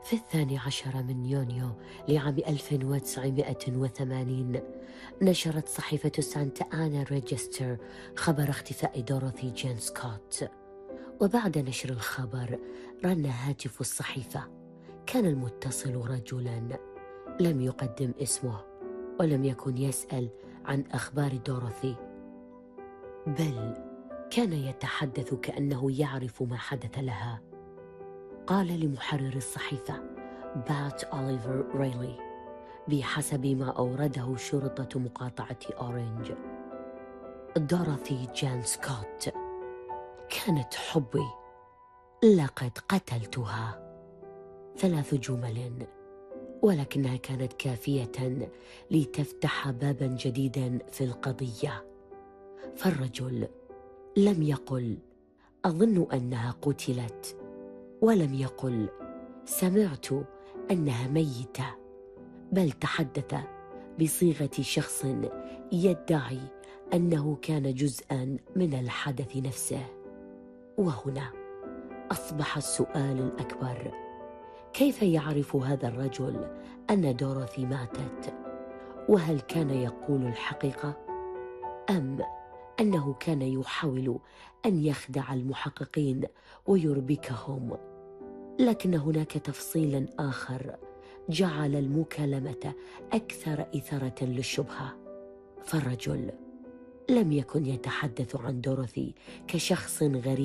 في 12 من يونيو لعام 1980 نشرت صحيفة سانتا آنا ريجستر خبر اختفاء دوروثي جين سكوت. وبعد نشر الخبر رن هاتف الصحيفة. كان المتصل رجلاً لم يقدم اسمه ولم يكن يسأل عن أخبار دوروثي، بل كان يتحدث كأنه يعرف ما حدث لها. قال لمحرر الصحيفة بات أوليفر ريلي بحسب ما أورده شرطة مقاطعة أورنج: دوروثي جين سكوت كانت حبي، لقد قتلتها. 3 جمل، ولكنها كانت كافية لتفتح بابا جديدا في القضية. فالرجل لم يقل أظن أنها قتلت، ولم يقل سمعت أنها ميتة، بل تحدث بصيغة شخص يدعي أنه كان جزءاً من الحدث نفسه. وهنا أصبح السؤال الأكبر: كيف يعرف هذا الرجل أن دوروثي ماتت؟ وهل كان يقول الحقيقة، أم أنه كان يحاول أن يخدع المحققين ويربكهم؟ لكن هناك تفصيل آخر جعل المكالمة أكثر إثارة للشبهة. فالرجل لم يكن يتحدث عن دوروثي كشخص غريب